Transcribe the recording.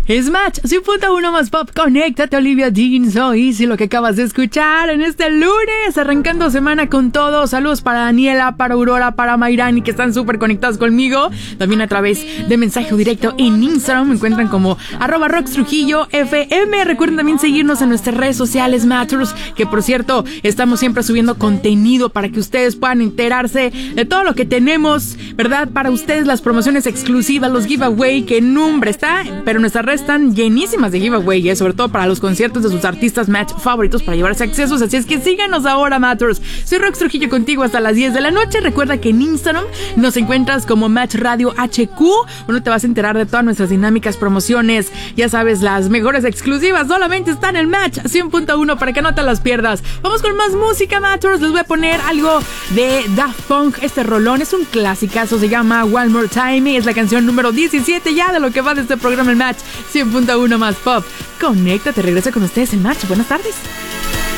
Match 100.1 más pop. Conéctate, Olivia Dean. Soy lo que acabas de escuchar en este lunes, arrancando semana con todo. Saludos para Daniela, para Aurora, para Mayrani, que están súper conectados conmigo. También a través de mensaje directo en Instagram. Me encuentran como @RoxTrujilloFM. Recuerden también seguirnos en nuestras redes sociales, Matters, que por cierto, estamos siempre subiendo contenido para que ustedes puedan enterarse de todo lo que tenemos, ¿verdad? Para ustedes, las promociones exclusivas, los giveaway, que nombre está, pero nuestras redes están llenísimas de giveaway, sobre todo para los conciertos de sus artistas Match favoritos para llevarse accesos. Así es que síganos ahora, Matters. Soy Rox Trujillo contigo hasta las 10 de la noche. Recuerda que en Instagram nos encuentras como Match Radio HQ. Bueno, te vas a enterar de todas nuestras dinámicas, promociones. Ya sabes, las mejores exclusivas solamente están en Match 100.1 para que no te las pierdas. Vamos con más música, Matters. Les voy a poner algo de Daft Punk. Este rolón es un clasicazo, se llama One More Time y es la canción número 17 ya de lo que va de este programa, el Match 100.1 más pop. Conéctate, regresa con ustedes en Match. Buenas tardes.